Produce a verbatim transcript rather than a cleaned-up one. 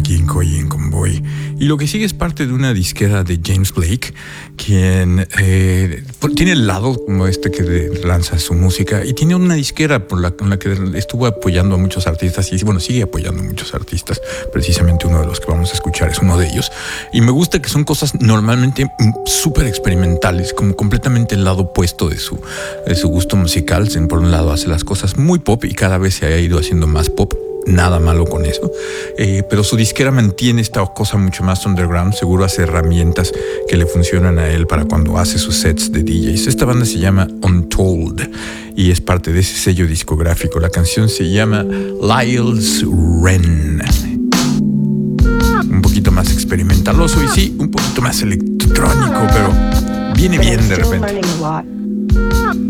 aquí en Coy en Convoy. Y lo que sigue es parte de una disquera de James Blake, quien eh, tiene el lado como este que lanza su música y tiene una disquera por la, con la que estuvo apoyando a muchos artistas y bueno, sigue apoyando a muchos artistas. Precisamente uno de los que vamos a escuchar es uno de ellos. Y me gusta que son cosas normalmente súper experimentales, como completamente el lado opuesto de su, de su gusto musical. Por un lado hace las cosas muy pop y cada vez se ha ido haciendo más pop. Nada malo con eso, eh, pero su disquera mantiene esta cosa mucho más underground. Seguro hace herramientas que le funcionan a él para cuando hace sus sets de D Js. Esta banda se llama Untold y es parte de ese sello discográfico. La canción se llama Lyle's Wren. Un poquito más experimentaloso y sí, un poquito más electrónico, pero viene bien de repente.